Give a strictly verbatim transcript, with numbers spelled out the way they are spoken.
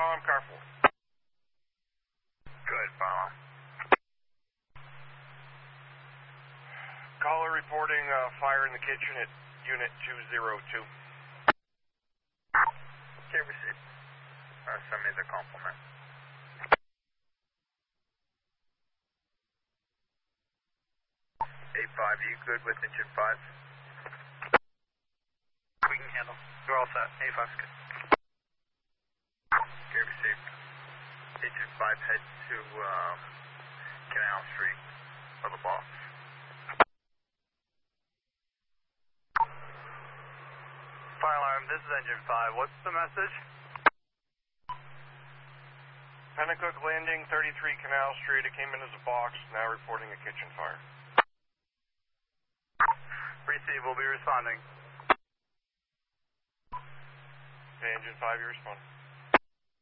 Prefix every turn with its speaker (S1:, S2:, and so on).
S1: com, car four.
S2: Good, follow.
S1: Caller reporting uh, fire in the kitchen at unit two zero two.
S2: Okay, received. Uh, send me the compliment. eight five, are you good with engine five?
S3: We can handle. We're all set. eight five's good.
S2: Okay, received. Engine five, head to um, Canal Street for the boss.
S3: Fire alarm, this is engine five. What's the message?
S1: Pennacook Landing, thirty-three Canal Street. It came in as a box, now reporting a kitchen fire.
S3: Receive, we'll be responding.
S1: Okay, engine five, you respond.